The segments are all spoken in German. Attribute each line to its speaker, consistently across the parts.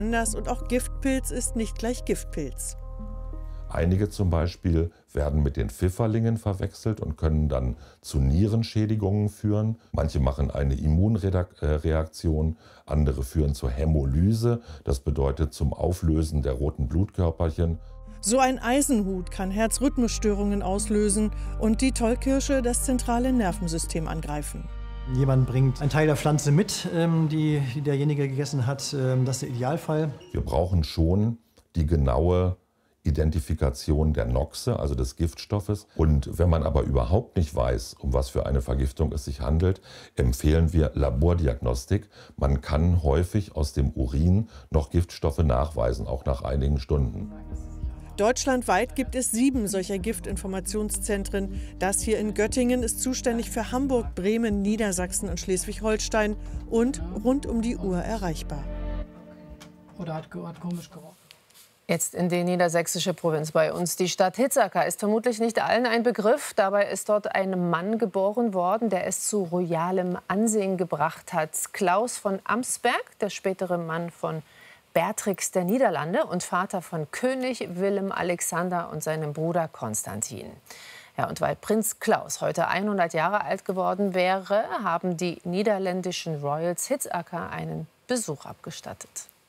Speaker 1: Anders und auch Giftpilz ist nicht gleich Giftpilz.
Speaker 2: Einige zum Beispiel werden mit den Pfifferlingen verwechselt und können dann zu Nierenschädigungen führen. Manche machen eine Immunreaktion, andere führen zur Hämolyse. Das bedeutet zum Auflösen der roten Blutkörperchen.
Speaker 1: So ein Eisenhut kann Herzrhythmusstörungen auslösen und die Tollkirsche das zentrale Nervensystem angreifen.
Speaker 3: Jemand bringt einen Teil der Pflanze mit, die derjenige gegessen hat. Das ist der Idealfall.
Speaker 2: Wir brauchen schon die genaue Identifikation der Noxe, also des Giftstoffes. Und wenn man aber überhaupt nicht weiß, um was für eine Vergiftung es sich handelt, empfehlen wir Labordiagnostik. Man kann häufig aus dem Urin noch Giftstoffe nachweisen, auch nach einigen Stunden.
Speaker 1: Deutschlandweit gibt es 7 solcher Giftinformationszentren. Das hier in Göttingen ist zuständig für Hamburg, Bremen, Niedersachsen und Schleswig-Holstein und rund um die Uhr erreichbar.
Speaker 4: Oder hat komisch gerochen.
Speaker 5: Jetzt in die niedersächsische Provinz bei uns. Die Stadt Hitzacker ist vermutlich nicht allen ein Begriff. Dabei ist dort ein Mann geboren worden, der es zu royalem Ansehen gebracht hat. Klaus von Amsberg, der spätere Mann von Beatrix der Niederlande und Vater von König Willem Alexander und seinem Bruder Konstantin. Ja, und weil Prinz Klaus heute 100 Jahre alt geworden wäre, haben die niederländischen Royals Hitzacker einen Besuch abgestattet.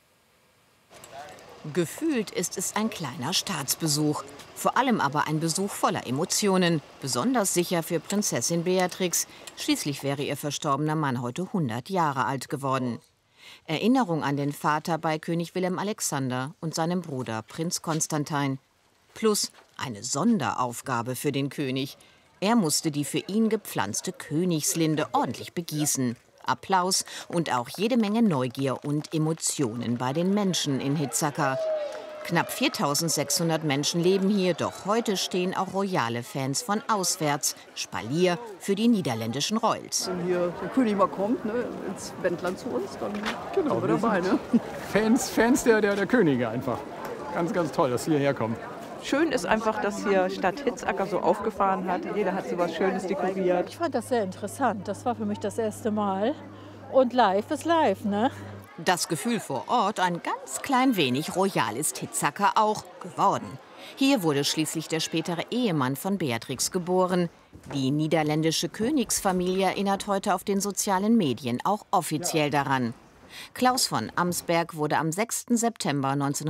Speaker 6: Gefühlt ist es ein kleiner Staatsbesuch. Vor allem aber ein Besuch voller Emotionen. Besonders sicher für Prinzessin Beatrix. Schließlich wäre ihr verstorbener Mann heute 100 Jahre alt geworden. Erinnerung an den Vater bei König Willem Alexander und seinem Bruder Prinz Konstantin. Plus eine Sonderaufgabe für den König. Er musste die für ihn gepflanzte Königslinde ordentlich begießen. Applaus und auch jede Menge Neugier und Emotionen bei den Menschen in Hitzacker. Knapp 4.600 Menschen leben hier, doch heute stehen auch royale Fans von auswärts, Spalier für die niederländischen Royals.
Speaker 7: Wenn hier der König mal kommt, ne, ins Wendland zu uns, dann sind wir dabei. Ne?
Speaker 8: Fans der Könige einfach. Ganz, ganz toll, dass sie hierher kommen.
Speaker 7: Schön ist einfach, dass hier Stadt Hitzacker so aufgefahren hat. Jeder hat so was Schönes dekoriert.
Speaker 4: Ich fand das sehr interessant. Das war für mich das erste Mal. Und live ist live, ne?
Speaker 6: Das Gefühl vor Ort, ein ganz klein wenig royal ist Hitzacker auch geworden. Hier wurde schließlich der spätere Ehemann von Beatrix geboren. Die niederländische Königsfamilie erinnert heute auf den sozialen Medien auch offiziell daran. Klaus von Amsberg wurde am 6. September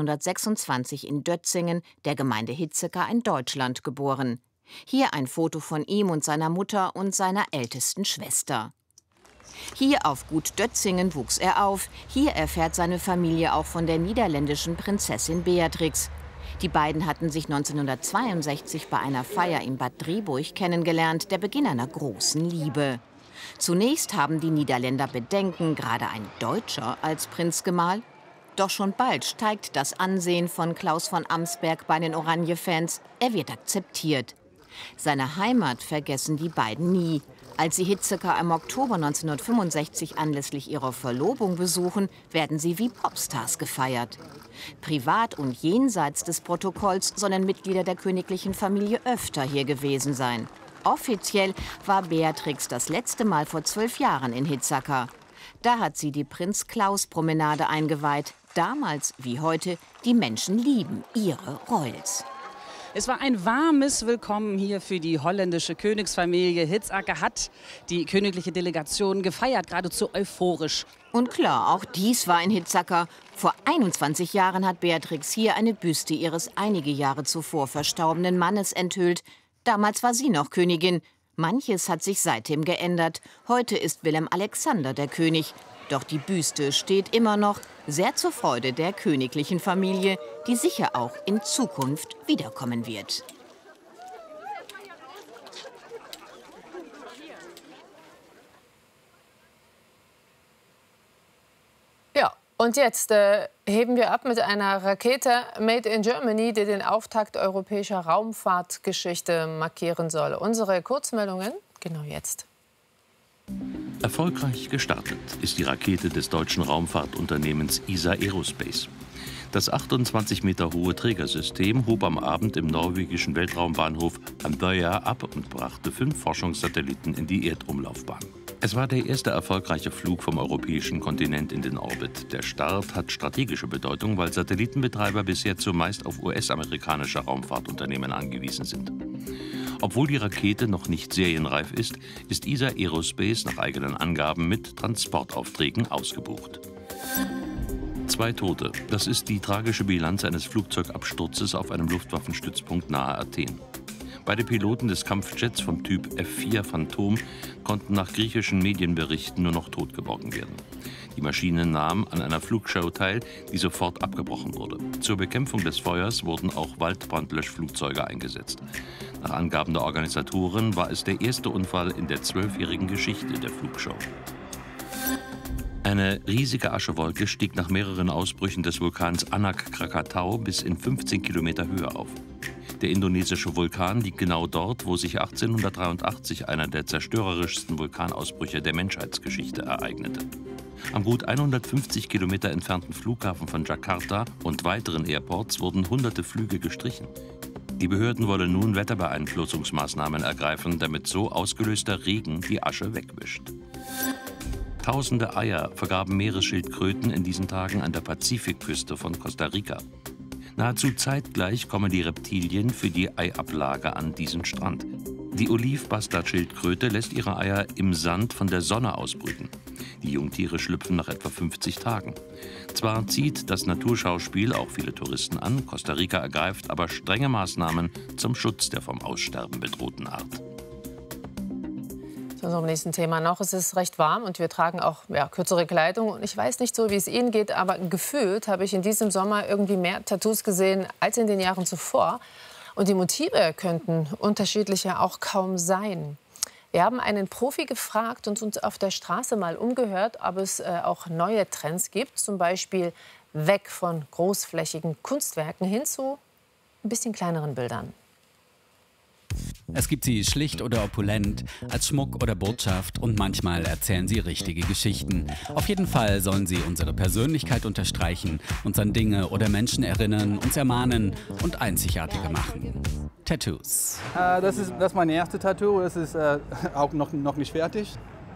Speaker 6: 1926 in Dötzingen, der Gemeinde Hitzacker in Deutschland, geboren. Hier ein Foto von ihm und seiner Mutter und seiner ältesten Schwester. Hier auf Gut Dötzingen wuchs er auf. Hier erfährt seine Familie auch von der niederländischen Prinzessin Beatrix. Die beiden hatten sich 1962 bei einer Feier in Bad Driburg kennengelernt, der Beginn einer großen Liebe. Zunächst haben die Niederländer Bedenken, gerade ein Deutscher als Prinzgemahl. Doch schon bald steigt das Ansehen von Klaus von Amsberg bei den Oranje-Fans. Er wird akzeptiert. Seine Heimat vergessen die beiden nie. Als sie Hitzacker im Oktober 1965 anlässlich ihrer Verlobung besuchen, werden sie wie Popstars gefeiert. Privat und jenseits des Protokolls sollen Mitglieder der königlichen Familie öfter hier gewesen sein. Offiziell war Beatrix das letzte Mal vor 12 Jahren in Hitzacker. Da hat sie die Prinz-Klaus-Promenade eingeweiht. Damals wie heute, die Menschen lieben ihre Royals.
Speaker 9: Es war ein warmes Willkommen hier für die holländische Königsfamilie. Hitzacker hat die königliche Delegation gefeiert, geradezu euphorisch.
Speaker 6: Und klar, auch dies war in Hitzacker. Vor 21 Jahren hat Beatrix hier eine Büste ihres einige Jahre zuvor verstorbenen Mannes enthüllt. Damals war sie noch Königin. Manches hat sich seitdem geändert. Heute ist Willem Alexander der König. Doch die Büste steht immer noch, sehr zur Freude der königlichen Familie, die sicher auch in Zukunft wiederkommen wird.
Speaker 5: Ja, und jetzt heben wir ab mit einer Rakete Made in Germany, die den Auftakt europäischer Raumfahrtgeschichte markieren soll. Unsere Kurzmeldungen genau jetzt.
Speaker 10: Erfolgreich gestartet ist die Rakete des deutschen Raumfahrtunternehmens ESA Aerospace. Das 28 Meter hohe Trägersystem hob am Abend im norwegischen Weltraumbahnhof Andøya ab und brachte 5 Forschungssatelliten in die Erdumlaufbahn. Es war der erste erfolgreiche Flug vom europäischen Kontinent in den Orbit. Der Start hat strategische Bedeutung, weil Satellitenbetreiber bisher zumeist auf US-amerikanische Raumfahrtunternehmen angewiesen sind. Obwohl die Rakete noch nicht serienreif ist, ist ESA Aerospace nach eigenen Angaben mit Transportaufträgen ausgebucht. 2 Tote, das ist die tragische Bilanz eines Flugzeugabsturzes auf einem Luftwaffenstützpunkt nahe Athen. Beide Piloten des Kampfjets vom Typ F4 Phantom konnten nach griechischen Medienberichten nur noch totgeborgen werden. Die Maschine nahm an einer Flugshow teil, die sofort abgebrochen wurde. Zur Bekämpfung des Feuers wurden auch Waldbrandlöschflugzeuge eingesetzt. Nach Angaben der Organisatoren war es der erste Unfall in der 12-jährigen Geschichte der Flugshow. Eine riesige Aschewolke stieg nach mehreren Ausbrüchen des Vulkans Anak Krakatau bis in 15 Kilometer Höhe auf. Der indonesische Vulkan liegt genau dort, wo sich 1883 einer der zerstörerischsten Vulkanausbrüche der Menschheitsgeschichte ereignete. Am gut 150 Kilometer entfernten Flughafen von Jakarta und weiteren Airports wurden hunderte Flüge gestrichen. Die Behörden wollen nun Wetterbeeinflussungsmaßnahmen ergreifen, damit so ausgelöster Regen die Asche wegwischt. Tausende Eier vergaben Meeresschildkröten in diesen Tagen an der Pazifikküste von Costa Rica. Nahezu zeitgleich kommen die Reptilien für die Eiablage an diesen Strand. Die Oliv-Bastardschildkröte lässt ihre Eier im Sand von der Sonne ausbrüten. Die Jungtiere schlüpfen nach etwa 50 Tagen. Zwar zieht das Naturschauspiel auch viele Touristen an, Costa Rica ergreift aber strenge Maßnahmen zum Schutz der vom Aussterben bedrohten Art.
Speaker 5: Zu unserem nächsten Thema noch. Es ist recht warm und wir tragen auch kürzere Kleidung. Und ich weiß nicht so, wie es Ihnen geht, aber gefühlt habe ich in diesem Sommer irgendwie mehr Tattoos gesehen als in den Jahren zuvor. Und die Motive könnten unterschiedlicher auch kaum sein. Wir haben einen Profi gefragt und uns auf der Straße mal umgehört, ob es auch neue Trends gibt. Zum Beispiel weg von großflächigen Kunstwerken hin zu ein bisschen kleineren Bildern.
Speaker 11: Es gibt sie schlicht oder opulent, als Schmuck oder Botschaft und manchmal erzählen sie richtige Geschichten. Auf jeden Fall sollen sie unsere Persönlichkeit unterstreichen, uns an Dinge oder Menschen erinnern, uns ermahnen und einzigartiger machen. Tattoos.
Speaker 8: Das ist mein erstes Tattoo, das ist auch noch nicht fertig.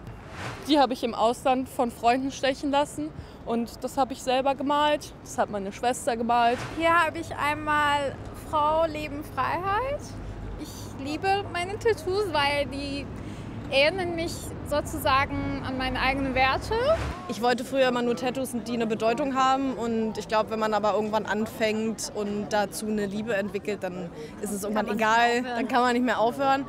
Speaker 12: Die habe ich im Ausland von Freunden stechen lassen und das habe ich selber gemalt, das hat meine Schwester gemalt.
Speaker 13: Hier habe ich einmal Frau, Leben, Freiheit. Ich liebe meine Tattoos, weil die erinnern mich sozusagen an meine eigenen Werte.
Speaker 14: Ich wollte früher immer nur Tattoos, die eine Bedeutung haben. Und ich glaube, wenn man aber irgendwann anfängt und dazu eine Liebe entwickelt, dann ist es irgendwann egal, dann kann man nicht mehr aufhören.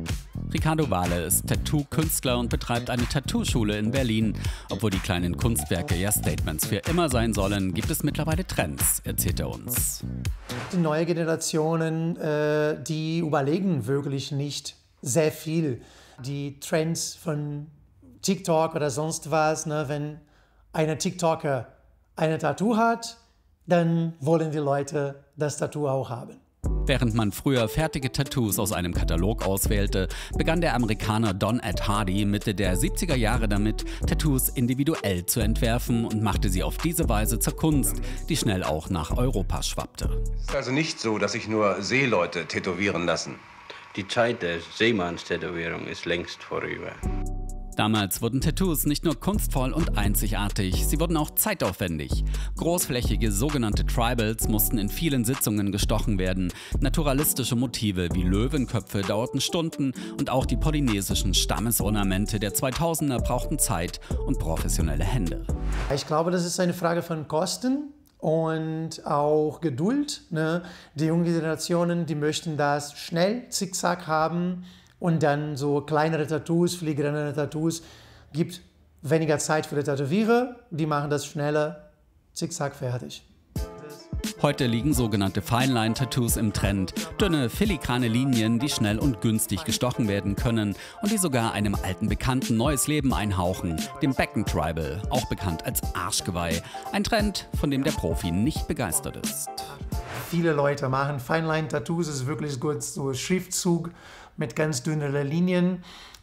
Speaker 11: Ricardo Wahle ist Tattoo-Künstler und betreibt eine Tattoo-Schule in Berlin. Obwohl die kleinen Kunstwerke ja Statements für immer sein sollen, gibt es mittlerweile Trends, erzählt er uns.
Speaker 15: Die neue Generationen, die überlegen wirklich nicht sehr viel. Die Trends von TikTok oder sonst was, ne, wenn ein TikToker eine Tattoo hat, dann wollen die Leute das Tattoo auch haben.
Speaker 11: Während man früher fertige Tattoos aus einem Katalog auswählte, begann der Amerikaner Don Ed Hardy Mitte der 70er Jahre damit, Tattoos individuell zu entwerfen und machte sie auf diese Weise zur Kunst, die schnell auch nach Europa schwappte.
Speaker 16: Es ist also nicht so, dass sich nur Seeleute tätowieren lassen.
Speaker 17: Die Zeit der Seemannstätowierung ist längst vorüber.
Speaker 11: Damals wurden Tattoos nicht nur kunstvoll und einzigartig, sie wurden auch zeitaufwendig. Großflächige sogenannte Tribals mussten in vielen Sitzungen gestochen werden. Naturalistische Motive wie Löwenköpfe dauerten Stunden und auch die polynesischen Stammesornamente der 2000er brauchten Zeit und professionelle Hände.
Speaker 15: Ich glaube, das ist eine Frage von Kosten und auch Geduld. Ne? Die jungen Generationen, die möchten das schnell, zickzack haben. Und dann so kleinere Tattoos, filigrane Tattoos, gibt weniger Zeit für die Tätowierer, die machen das schneller, zickzack, fertig.
Speaker 11: Heute liegen sogenannte Fine-Line-Tattoos im Trend. Dünne, filigrane Linien, die schnell und günstig gestochen werden können und die sogar einem alten Bekannten neues Leben einhauchen, dem Becken-Tribal, auch bekannt als Arschgeweih. Ein Trend, von dem der Profi nicht begeistert ist.
Speaker 15: Viele Leute machen Fine-Line-Tattoos, ist wirklich gut, so Schriftzug mit ganz dünnen Linien,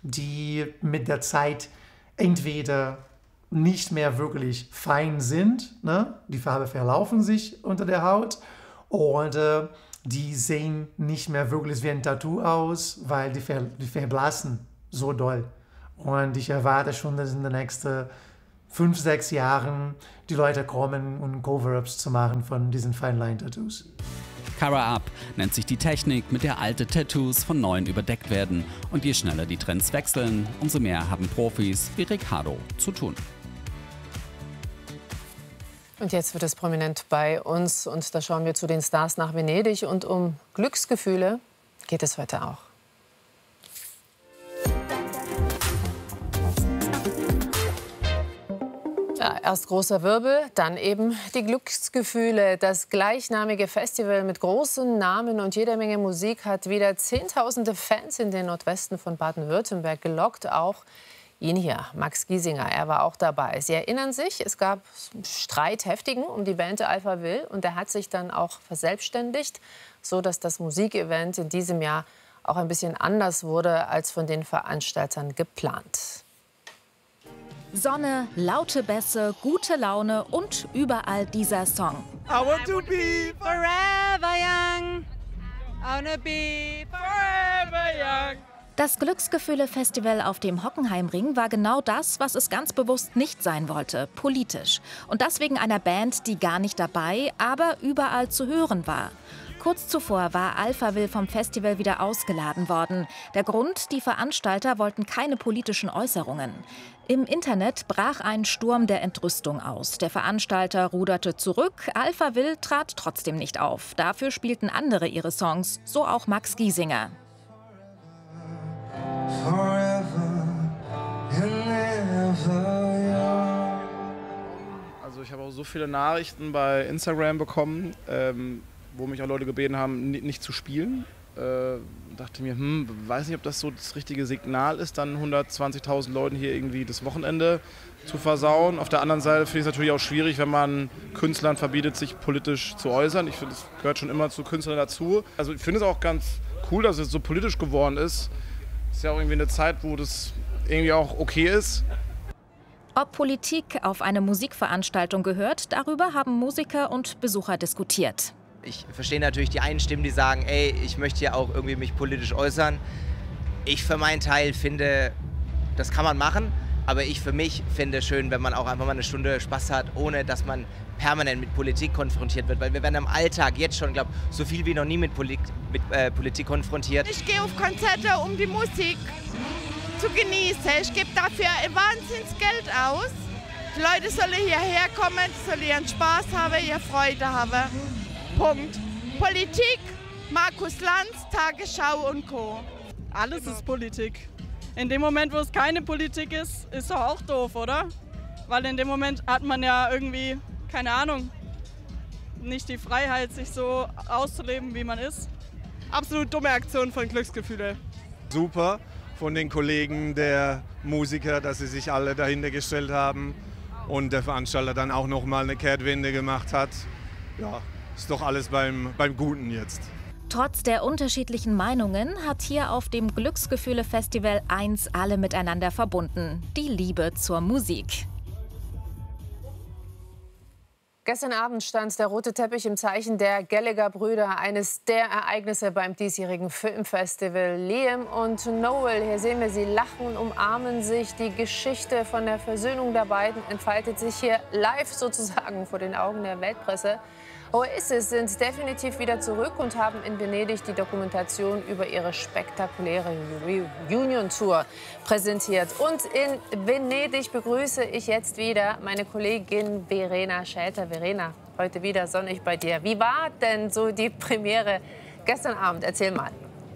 Speaker 15: die mit der Zeit entweder nicht mehr wirklich fein sind, ne? Die Farbe verlaufen sich unter der Haut und die sehen nicht mehr wirklich wie ein Tattoo aus, weil die verblassen so doll. Und ich erwarte schon, dass in den nächsten 5, 6 Jahren die Leute kommen, um Cover-Ups zu machen von diesen Fine-Line-Tattoos.
Speaker 11: Cover-Up nennt sich die Technik, mit der alte Tattoos von neuen überdeckt werden. Und je schneller die Trends wechseln, umso mehr haben Profis wie Ricardo zu tun.
Speaker 5: Und jetzt wird es prominent bei uns und da schauen wir zu den Stars nach Venedig und um Glücksgefühle geht es heute auch. Ja, erst großer Wirbel, dann eben die Glücksgefühle. Das gleichnamige Festival mit großen Namen und jeder Menge Musik hat wieder Zehntausende Fans in den Nordwesten von Baden-Württemberg gelockt. Auch ihn hier, Max Giesinger, er war auch dabei. Sie erinnern sich, es gab Streit heftigen um die Band Alpha Will und der hat sich dann auch verselbstständigt, so dass das Musikevent in diesem Jahr auch ein bisschen anders wurde als von den Veranstaltern geplant.
Speaker 18: Sonne, laute Bässe, gute Laune und überall dieser Song.
Speaker 19: I want to be forever young. I wanna be forever young.
Speaker 18: Das Glücksgefühle-Festival auf dem Hockenheimring war genau das, was es ganz bewusst nicht sein wollte, politisch. Und das wegen einer Band, die gar nicht dabei, aber überall zu hören war. Kurz zuvor war Alpha Will vom Festival wieder ausgeladen worden. Der Grund, die Veranstalter wollten keine politischen Äußerungen. Im Internet brach ein Sturm der Entrüstung aus. Der Veranstalter ruderte zurück, Alpha Will trat trotzdem nicht auf. Dafür spielten andere ihre Songs, so auch Max Giesinger.
Speaker 20: Also ich habe auch so viele Nachrichten bei Instagram bekommen, wo mich auch Leute gebeten haben, nicht zu spielen. Dachte mir, weiß nicht, ob das so das richtige Signal ist, dann 120.000 Leuten hier irgendwie das Wochenende zu versauen. Auf der anderen Seite finde ich es natürlich auch schwierig, wenn man Künstlern verbietet, sich politisch zu äußern. Ich finde, das gehört schon immer zu Künstlern dazu. Also ich finde es auch ganz cool, dass es so politisch geworden ist. Es ist ja auch irgendwie eine Zeit, wo das irgendwie auch okay ist.
Speaker 18: Ob Politik auf eine Musikveranstaltung gehört, darüber haben Musiker und Besucher diskutiert.
Speaker 21: Ich verstehe natürlich die einen Stimmen, die sagen, ey, ich möchte ja auch irgendwie mich politisch äußern. Ich für meinen Teil finde, das kann man machen, aber ich für mich finde es schön, wenn man auch einfach mal eine Stunde Spaß hat, ohne dass man permanent mit Politik konfrontiert wird, weil wir werden im Alltag jetzt schon, glaube ich, so viel wie noch nie mit Politik konfrontiert.
Speaker 22: Ich gehe auf Konzerte, um die Musik zu genießen. Ich gebe dafür ein Wahnsinnsgeld aus. Die Leute sollen hierher kommen, sollen ihren Spaß haben, ihre Freude haben. Punkt. Politik, Markus Lanz, Tagesschau und Co.
Speaker 23: Alles ist Politik. In dem Moment, wo es keine Politik ist, ist doch auch doof, oder? Weil in dem Moment hat man ja irgendwie, keine Ahnung, nicht die Freiheit, sich so auszuleben, wie man ist.
Speaker 24: Absolut dumme Aktion von Glücksgefühle. Super von den Kollegen der Musiker, dass sie sich alle dahinter gestellt haben und der Veranstalter dann auch noch mal eine Kehrtwende gemacht hat. Ja. Ist doch alles beim Guten jetzt.
Speaker 18: Trotz der unterschiedlichen Meinungen hat hier auf dem Glücksgefühle-Festival eins alle miteinander verbunden: die Liebe zur Musik.
Speaker 5: Gestern Abend stand der rote Teppich im Zeichen der Gallagher-Brüder, eines der Ereignisse beim diesjährigen Filmfestival. Liam und Noel, hier sehen wir sie lachen, umarmen sich. Die Geschichte von der Versöhnung der beiden entfaltet sich hier live sozusagen vor den Augen der Weltpresse. Oasis sind definitiv wieder zurück und haben in Venedig die Dokumentation über ihre spektakuläre Reunion-Tour präsentiert. Und in Venedig begrüße ich jetzt wieder meine Kollegin Verena Schäter. Verena, heute wieder sonnig bei dir. Wie war denn so die Premiere gestern Abend? Erzähl mal.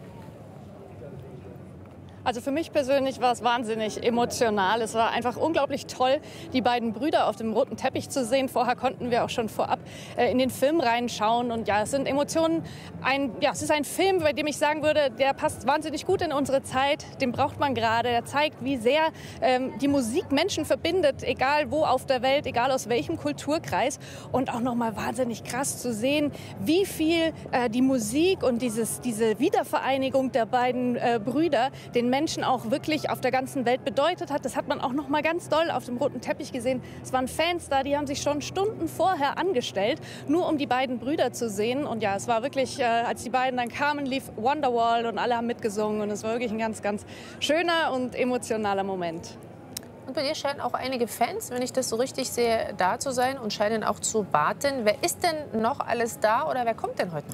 Speaker 12: Also für mich persönlich war es wahnsinnig emotional. Es war einfach unglaublich toll, die beiden Brüder auf dem roten Teppich zu sehen. Vorher konnten wir auch schon vorab in den Film reinschauen. Und ja, es sind Emotionen. Es ist ein Film, bei dem ich sagen würde, der passt wahnsinnig gut in unsere Zeit. Den braucht man gerade. Der zeigt, wie sehr die Musik Menschen verbindet, egal wo auf der Welt, egal aus welchem Kulturkreis. Und auch nochmal wahnsinnig krass zu sehen, wie viel die Musik und diese Wiedervereinigung der beiden Brüder den Menschen auch wirklich auf der ganzen Welt bedeutet hat. Das hat man auch noch mal ganz doll auf dem roten Teppich gesehen. Es waren Fans da, die haben sich schon Stunden vorher angestellt, nur um die beiden Brüder zu sehen. Und ja, es war wirklich, als die beiden dann kamen, lief Wonderwall und alle haben mitgesungen. Und es war wirklich ein ganz, ganz schöner und emotionaler Moment.
Speaker 5: Und bei dir scheinen auch einige Fans, wenn ich das so richtig sehe, da zu sein und scheinen auch zu warten. Wer ist denn noch alles da oder wer kommt denn heute noch?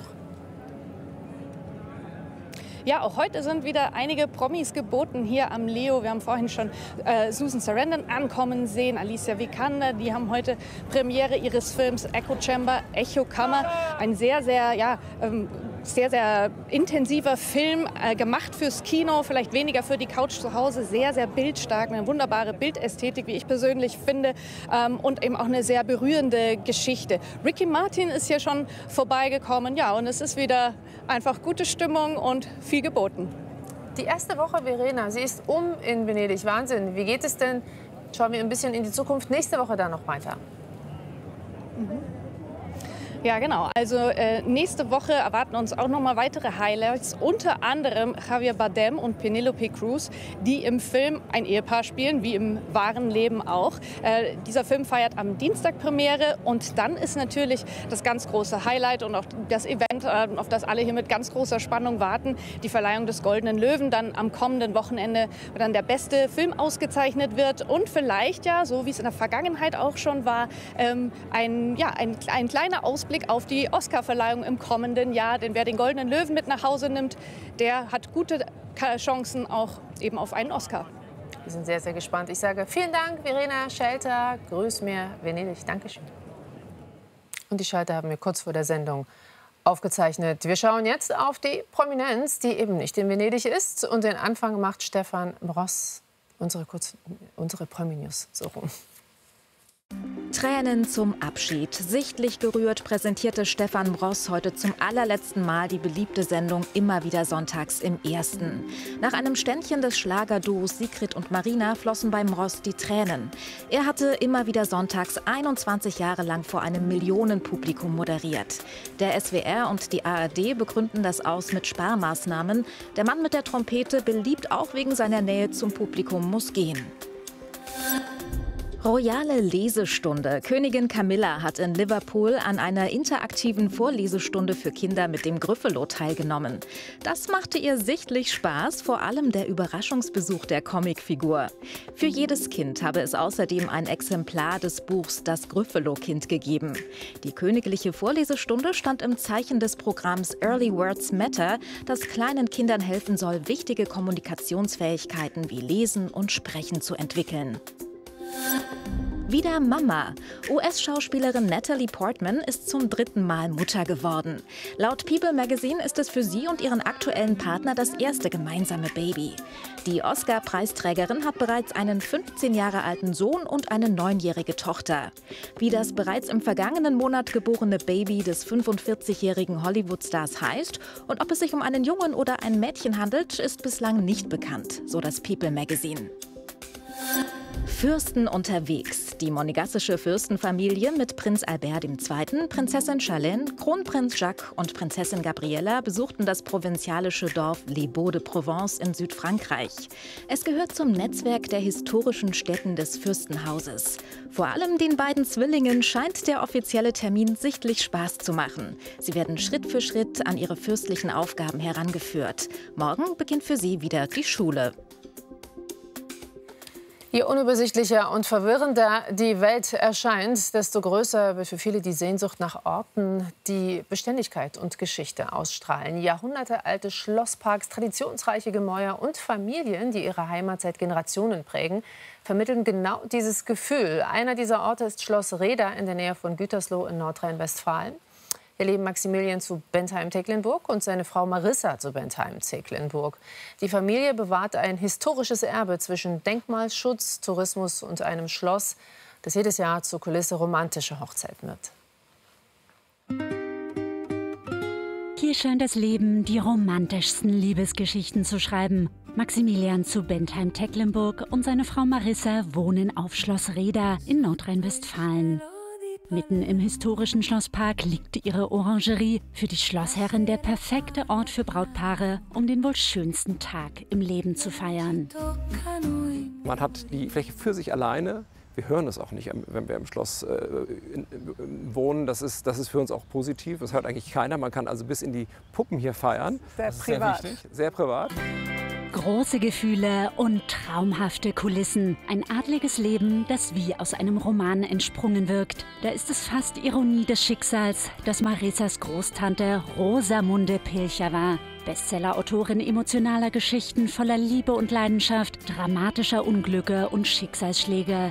Speaker 12: Ja, auch heute sind wieder einige Promis geboten hier am Leo. Wir haben vorhin schon Susan Sarandon ankommen sehen, Alicia Vikander. Die haben heute Premiere ihres Films Echo Chamber, Echokammer. Ein sehr, sehr intensiver Film, gemacht fürs Kino, vielleicht weniger für die Couch zu Hause. Sehr, sehr bildstark, eine wunderbare Bildästhetik, wie ich persönlich finde. Und eben auch eine sehr berührende Geschichte. Ricky Martin ist hier schon vorbeigekommen. Ja, und es ist wieder einfach gute Stimmung und viel geboten.
Speaker 5: Die erste Woche, Verena, sie ist in Venedig. Wahnsinn. Wie geht es denn? Schauen wir ein bisschen in die Zukunft. Nächste Woche dann noch weiter.
Speaker 12: Ja, genau. Also nächste Woche erwarten uns auch noch mal weitere Highlights. Unter anderem Javier Bardem und Penelope Cruz, die im Film ein Ehepaar spielen, wie im wahren Leben auch. Dieser Film feiert am Dienstag Premiere. Und dann ist natürlich das ganz große Highlight und auch das Event, auf das alle hier mit ganz großer Spannung warten. Die Verleihung des Goldenen Löwen dann am kommenden Wochenende, wo dann der beste Film ausgezeichnet wird. Und vielleicht, ja, so wie es in der Vergangenheit auch schon war, ein kleiner Ausblick auf die Oscar-Verleihung im kommenden Jahr. Denn wer den Goldenen Löwen mit nach Hause nimmt, der hat gute Chancen auch eben auf einen Oscar.
Speaker 5: Wir sind sehr, sehr gespannt. Ich sage vielen Dank, Verena Schelter. Grüß mir Venedig. Dankeschön. Und die Schalter haben wir kurz vor der Sendung aufgezeichnet. Wir schauen jetzt auf die Prominenz, die eben nicht in Venedig ist. Und den Anfang macht Stefan Bross. Unsere Promi-News so rum.
Speaker 18: Tränen zum Abschied. Sichtlich gerührt präsentierte Stefan Bross heute zum allerletzten Mal die beliebte Sendung Immer wieder sonntags im Ersten. Nach einem Ständchen des Schlagerduos Sigrid und Marina flossen beim Bross die Tränen. Er hatte Immer wieder sonntags 21 Jahre lang vor einem Millionenpublikum moderiert. Der SWR und die ARD begründen das aus mit Sparmaßnahmen. Der Mann mit der Trompete, beliebt auch wegen seiner Nähe zum Publikum, muss gehen. Royale Lesestunde. Königin Camilla hat in Liverpool an einer interaktiven Vorlesestunde für Kinder mit dem Gryffalo teilgenommen. Das machte ihr sichtlich Spaß, vor allem der Überraschungsbesuch der Comicfigur. Für jedes Kind habe es außerdem ein Exemplar des Buchs Das Gryffalo-Kind gegeben. Die königliche Vorlesestunde stand im Zeichen des Programms Early Words Matter, das kleinen Kindern helfen soll, wichtige Kommunikationsfähigkeiten wie Lesen und Sprechen zu entwickeln. Wieder Mama. US-Schauspielerin Natalie Portman ist zum 3. Mal Mutter geworden. Laut People Magazine ist es für sie und ihren aktuellen Partner das erste gemeinsame Baby. Die Oscar-Preisträgerin hat bereits einen 15 Jahre alten Sohn und eine 9-jährige Tochter. Wie das bereits im vergangenen Monat geborene Baby des 45-jährigen Hollywood-Stars heißt und ob es sich um einen Jungen oder ein Mädchen handelt, ist bislang nicht bekannt, so das People Magazine. Fürsten unterwegs. Die monegassische Fürstenfamilie mit Prinz Albert II., Prinzessin Charlene, Kronprinz Jacques und Prinzessin Gabriella besuchten das provinzialische Dorf Les Baux-de-Provence in Südfrankreich. Es gehört zum Netzwerk der historischen Stätten des Fürstenhauses. Vor allem den beiden Zwillingen scheint der offizielle Termin sichtlich Spaß zu machen. Sie werden Schritt für Schritt an ihre fürstlichen Aufgaben herangeführt. Morgen beginnt für sie wieder die Schule.
Speaker 5: Je unübersichtlicher und verwirrender die Welt erscheint, desto größer wird für viele die Sehnsucht nach Orten, die Beständigkeit und Geschichte ausstrahlen. Jahrhundertealte Schlossparks, traditionsreiche Gemäuer und Familien, die ihre Heimat seit Generationen prägen, vermitteln genau dieses Gefühl. Einer dieser Orte ist Schloss Rheda in der Nähe von Gütersloh in Nordrhein-Westfalen. Hier leben Maximilian zu Bentheim-Tecklenburg und seine Frau Marissa zu Bentheim-Tecklenburg. Die Familie bewahrt ein historisches Erbe zwischen Denkmalschutz, Tourismus und einem Schloss, das jedes Jahr zur Kulisse romantischer Hochzeiten wird.
Speaker 1: Hier scheint das Leben die romantischsten Liebesgeschichten zu schreiben. Maximilian zu Bentheim-Tecklenburg und seine Frau Marissa wohnen auf Schloss Rheda in Nordrhein-Westfalen. Mitten im historischen Schlosspark liegt ihre Orangerie, für die Schlossherrin der perfekte Ort für Brautpaare, um den wohl schönsten Tag im Leben zu feiern.
Speaker 2: Man hat die Fläche für sich alleine. Wir hören es auch nicht, wenn wir im Schloss wohnen. Das ist für uns auch positiv. Das hört eigentlich keiner. Man kann also bis in die Puppen hier feiern.
Speaker 3: Sehr privat.
Speaker 2: Sehr wichtig, sehr privat.
Speaker 1: Große Gefühle und traumhafte Kulissen. Ein adliges Leben, das wie aus einem Roman entsprungen wirkt. Da ist es fast Ironie des Schicksals, dass Marisas Großtante Rosamunde Pilcher war. Bestseller-Autorin emotionaler Geschichten voller Liebe und Leidenschaft, dramatischer Unglücke und Schicksalsschläge.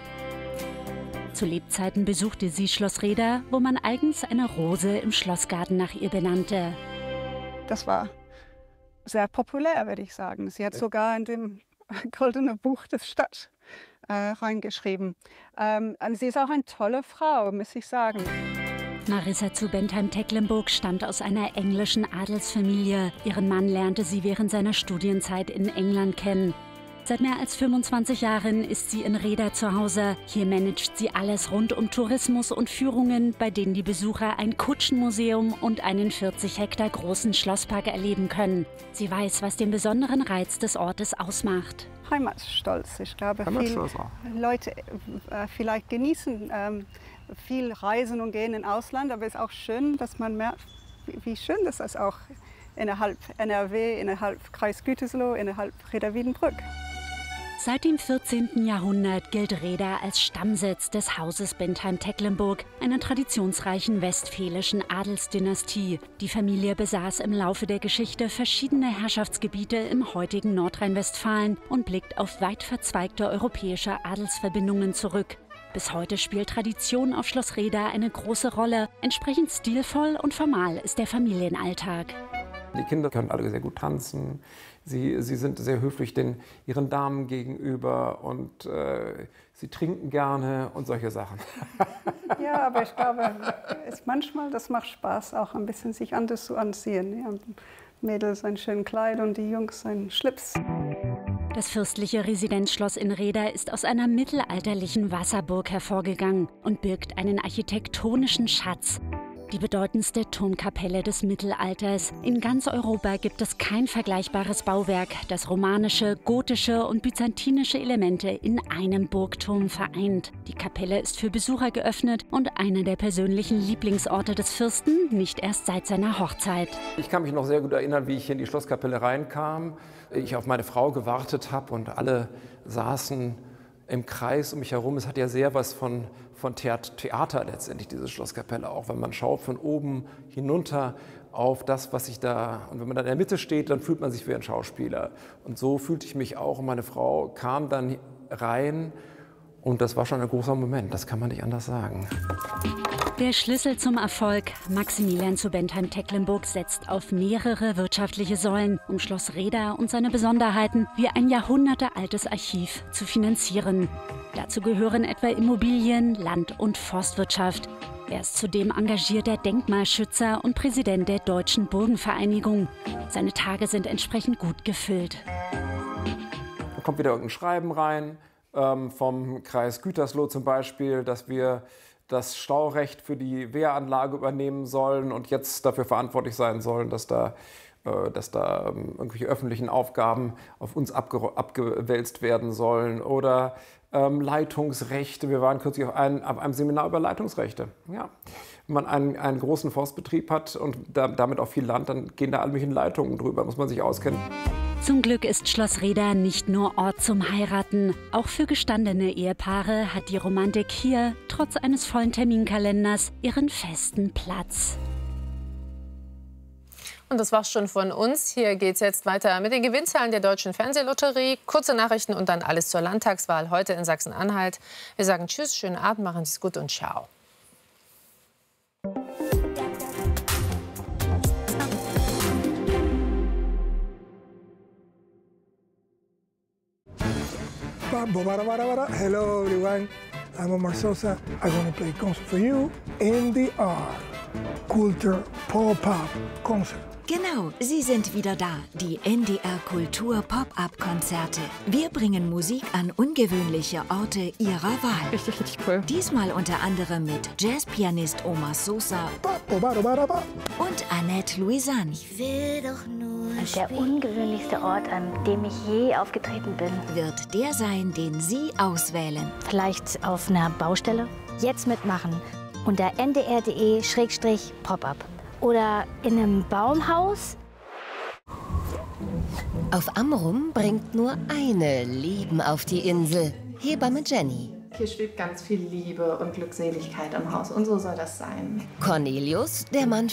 Speaker 1: Zu Lebzeiten besuchte sie Schloss Rheda, wo man eigens eine Rose im Schlossgarten nach ihr benannte.
Speaker 3: Das war sehr populär, würde ich sagen. Sie hat sogar in dem Goldene Buch der Stadt reingeschrieben. Und sie ist auch eine tolle Frau, muss ich sagen.
Speaker 1: Marissa zu Bentheim-Tecklenburg stammt aus einer englischen Adelsfamilie. Ihren Mann lernte sie während seiner Studienzeit in England kennen. Seit mehr als 25 Jahren ist sie in Rheda zu Hause. Hier managt sie alles rund um Tourismus und Führungen, bei denen die Besucher ein Kutschenmuseum und einen 40 Hektar großen Schlosspark erleben können. Sie weiß, was den besonderen Reiz des Ortes ausmacht.
Speaker 3: Heimatstolz. Ich glaube, viele Leute vielleicht genießen viel Reisen und gehen ins Ausland, aber es ist auch schön, dass man merkt, wie schön das ist auch innerhalb NRW, innerhalb Kreis Gütersloh, innerhalb Rheda-Wiedenbrück.
Speaker 1: Seit dem 14. Jahrhundert gilt Rheda als Stammsitz des Hauses Bentheim-Tecklenburg, einer traditionsreichen westfälischen Adelsdynastie. Die Familie besaß im Laufe der Geschichte verschiedene Herrschaftsgebiete im heutigen Nordrhein-Westfalen und blickt auf weit verzweigte europäische Adelsverbindungen zurück. Bis heute spielt Tradition auf Schloss Rheda eine große Rolle. Entsprechend stilvoll und formal ist der Familienalltag.
Speaker 2: Die Kinder können alle sehr gut tanzen. Sie sind sehr höflich ihren Damen gegenüber und sie trinken gerne und solche Sachen.
Speaker 3: Ja, aber ich glaube, das macht Spaß, auch ein bisschen sich anders zu anziehen. Ja, Mädels ein schönes Kleid und die Jungs ein Schlips.
Speaker 1: Das fürstliche Residenzschloss in Rheda ist aus einer mittelalterlichen Wasserburg hervorgegangen und birgt einen architektonischen Schatz. Die bedeutendste Turmkapelle des Mittelalters. In ganz Europa gibt es kein vergleichbares Bauwerk, das romanische, gotische und byzantinische Elemente in einem Burgturm vereint. Die Kapelle ist für Besucher geöffnet und einer der persönlichen Lieblingsorte des Fürsten, nicht erst seit seiner Hochzeit.
Speaker 2: Ich kann mich noch sehr gut erinnern, wie ich in die Schlosskapelle reinkam, ich auf meine Frau gewartet habe und alle saßen im Kreis um mich herum. Es hat ja sehr was von Theater letztendlich, diese Schlosskapelle auch, wenn man schaut von oben hinunter auf das, was sich da, und wenn man dann in der Mitte steht, dann fühlt man sich wie ein Schauspieler. Und so fühlte ich mich auch und meine Frau kam dann rein und das war schon ein großer Moment, das kann man nicht anders sagen.
Speaker 1: Der Schlüssel zum Erfolg. Maximilian zu Bentheim-Tecklenburg setzt auf mehrere wirtschaftliche Säulen, um Schloss Rheda und seine Besonderheiten wie ein jahrhundertealtes Archiv zu finanzieren. Dazu gehören etwa Immobilien, Land- und Forstwirtschaft. Er ist zudem engagierter Denkmalschützer und Präsident der Deutschen Burgenvereinigung. Seine Tage sind entsprechend gut gefüllt.
Speaker 2: Da kommt wieder irgendein Schreiben rein, vom Kreis Gütersloh zum Beispiel, dass wir das Staurecht für die Wehranlage übernehmen sollen und jetzt dafür verantwortlich sein sollen, dass da irgendwelche öffentlichen Aufgaben auf uns abgewälzt werden sollen. Oder Leitungsrechte. Wir waren kürzlich auf einem Seminar über Leitungsrechte. Ja. Wenn man einen großen Forstbetrieb hat und damit auch viel Land, dann gehen da alle möglichen Leitungen drüber, muss man sich auskennen.
Speaker 1: Zum Glück ist Schloss Rheda nicht nur Ort zum Heiraten. Auch für gestandene Ehepaare hat die Romantik hier, trotz eines vollen Terminkalenders, ihren festen Platz.
Speaker 5: Und das war's schon von uns. Hier geht's jetzt weiter mit den Gewinnzahlen der Deutschen Fernsehlotterie. Kurze Nachrichten und dann alles zur Landtagswahl heute in Sachsen-Anhalt. Wir sagen Tschüss, schönen Abend, machen Sie es gut und ciao.
Speaker 4: Hello everyone, I'm Omar Sosa. I'm going to play concert for you in the R. Culture Pop-Up Concert.
Speaker 6: Genau, sie sind wieder da, die NDR Kultur Pop-Up-Konzerte. Wir bringen Musik an ungewöhnliche Orte ihrer Wahl.
Speaker 7: Richtig cool.
Speaker 6: Diesmal unter anderem mit Jazzpianist Omar Sosa und Annette Louisanne.
Speaker 9: Ich will doch nur der ungewöhnlichste Ort, an dem ich je aufgetreten bin,
Speaker 6: wird der sein, den Sie auswählen.
Speaker 9: Vielleicht auf einer Baustelle? Jetzt mitmachen unter ndr.de/pop-up. Oder in einem Baumhaus?
Speaker 10: Auf Amrum bringt nur eine Leben auf die Insel. Hebamme Jenny.
Speaker 25: Hier schwebt ganz viel Liebe und Glückseligkeit im Haus und so soll das sein.
Speaker 10: Cornelius, der Mann